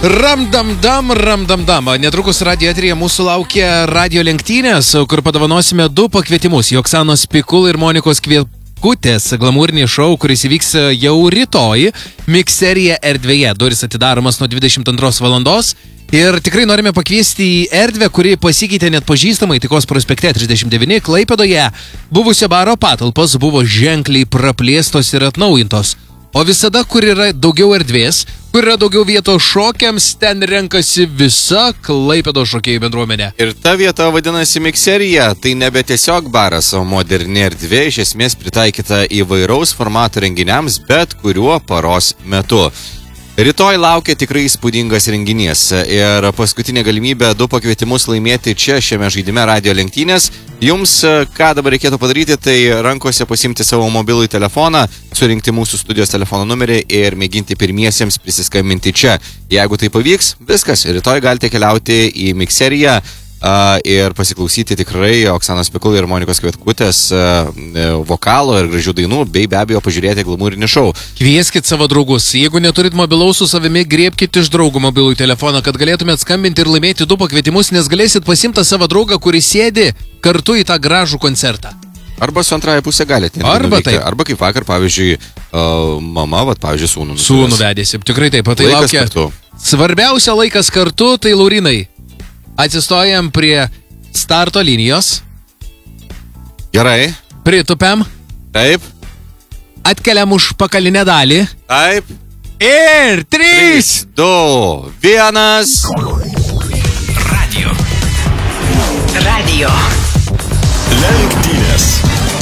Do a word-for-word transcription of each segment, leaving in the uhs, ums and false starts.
Ramdamdam, ramdamdam. Netrukus radio eteryje mūsų laukia radio lenktynės, kur padovanosime du pakvietimus. Oksanos Pikul ir Monikos Kvietkutės glamūrinį šou, kuris įvyks jau rytoj Mikserija erdvėje. Duris atidaromas nuo dvidešimt antros valandos. Ir tikrai norime pakviesti į erdvę, kuri pasikeitė net pažįstamai Taikos prospekte trisdešimt devyni Klaipėdoje. Buvusio baro patalpos buvo ženkliai praplėstos ir atnaujintos. O visada, kur yra daugiau erdvės, kur yra daugiau vietos šokiams, ten renkasi visa Klaipėdos šokėjų bendruomenė. Ir ta vieta vadinasi Mikserija, tai nebe tiesiog baras, o moderni erdvė, iš esmės pritaikyta įvairaus formato renginiams, bet kuriuo paros metu. Rytoj laukia tikrai įspūdingas renginys ir paskutinė galimybė du pakvietimus laimėti čia šiame žaidime radio lenktynės. Jums ką dabar reikėtų padaryti, tai rankose pasimti savo mobilų telefoną, surinkti mūsų studijos telefono numerį ir mėginti pirmiesiems prisiskambinti čia. Jeigu tai pavyks, viskas, rytoj galite keliauti į Mikseriją Uh, ir pasiklausyti tikrai Oksanos Pikul ir Monikos Kvietkutės uh, vokalo ir gražių dainų, bei be abejo pažiūrėti glamūrinį šou. Kvieskit savo draugus. Jeigu neturit mobilaus su savimi, griebkit iš draugų mobilų telefoną, kad galėtumėt skambinti ir laimėti du pakvietimus, nes galėsit pasimti savo draugą, kuris sėdi kartu į tą gražų koncertą. Arba su antrąją pusę galite. Arba taip. Arba kaip vakar, pavyzdžiui, uh, mama, vat, pavyzdžiui, sūnų. Sūnų vedėsi. Tikrai taip. Tai laikas laukia. Kartu. Svarbiausia laikas kartu, tai Laurinai. Atsistojam prie starto linijos. Gerai. Pritupiam. Taip. Atkeliam už pakalinę dalį. Taip. Ir trys, du, vienas. Radio. Radio. Lenktynės.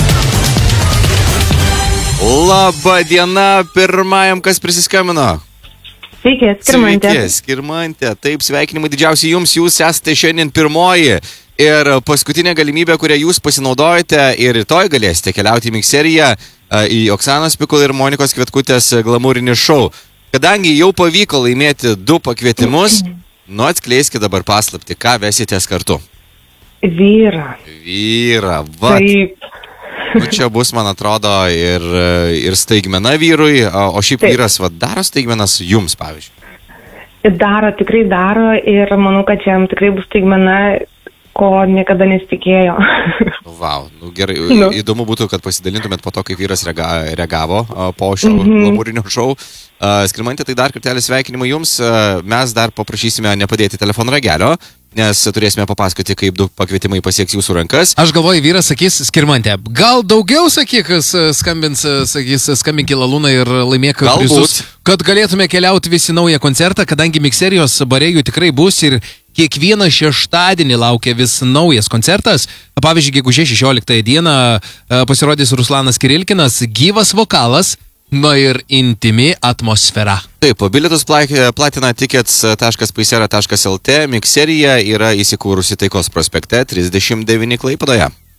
Labą dieną pirmajam, kas prisiskambino. Sveiki, Skirmantė. Sveiki, Skirmantė. Taip, sveikinimai didžiausiai jums, jūs esate šiandien pirmoji ir paskutinė galimybė, kurią jūs pasinaudojate ir rytoj galėsite keliauti į Mikseriją, į Oksanos Pikul ir Monikos Kvietkutės glamūrinį šou. Kadangi jau pavyko laimėti du pakvietimus, nu atskleiskite dabar paslaptį, ką vesitės kartu. Vyrą. Vyrą, va. Taip. Nu, čia bus, man atrodo, ir, ir staigmena vyrui, o šiaip Taip. vyras va, daro staigmenas jums, pavyzdžiui. Daro, tikrai daro ir manau, kad čia tikrai bus staigmena, ko niekada nesitikėjo. Vau, nu gerai, Nu. įdomu būtų, kad pasidalintumėt po to, kaip vyras rega, reagavo a, po šio Mhm. glamūrinio šou. A, Skirmantė, tai dar kartelį sveikinimai jums. A, Mes dar paprašysime nepadėti telefono ragelio, nes turėsime papasakoti, kaip du pakvietimai pasieks jūsų rankas. Aš galvoju, vyras sakys, Skirmantė, gal daugiau sakyk, skambins, sakys, skambink į Lalūną ir laimėk Galbūt. prizus, kad galėtume keliauti visi naują koncertą, kadangi Mikserijos bare jų tikrai bus ir kiekvieną šeštadienį laukia vis naujas koncertas. Pavyzdžiui, gegužės šešioliktąją dieną e, pasirodys Ruslanas Kirilkinas, gyvas vokalas, na ir intimi atmosfera. Taip, bilietus platina tickets taškas paisera taškas lt. Mikserija yra įsikūrusi Taikos prospekte trisdešimt devyni Klaipėdoje.